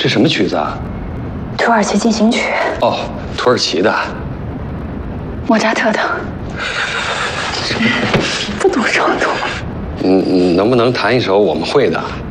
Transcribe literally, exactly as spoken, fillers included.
这什么曲子啊？ 土耳其进行曲。 哦，土耳其的。 莫扎特的。不懂创作。 嗯，能不能弹一首我们会的？